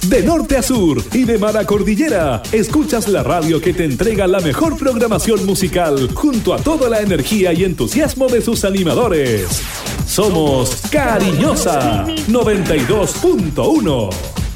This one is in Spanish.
De norte a sur y de mar a cordillera, escuchas la radio que te entrega la mejor programación musical junto a toda la energía y entusiasmo de sus animadores. Somos Cariñosa 92.1.